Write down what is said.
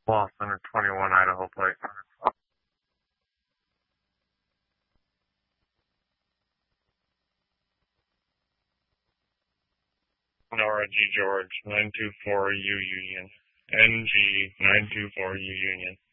Law Center 21 Idaho plate. Nora G. George, 924U Union. NG 924U Union.